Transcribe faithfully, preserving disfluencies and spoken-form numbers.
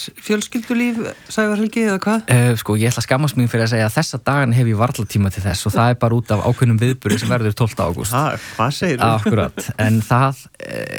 fjölskyldulíf, Sævar Helgi, eða hvað? Uh, sko, ég ætla að skammast mín fyrir að segja að þessa dagan hef ég varla tíma til þess og það er bara út af ákveðnum viðburði sem verður tólfta ágúst. Ha, hvað segir þú? Akkurat, en það,